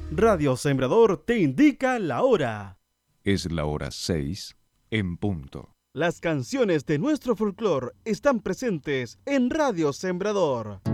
Radio Sembrador te indica la hora. Es la hora 6 en punto. Las canciones de nuestro folclore están presentes en Radio Sembrador.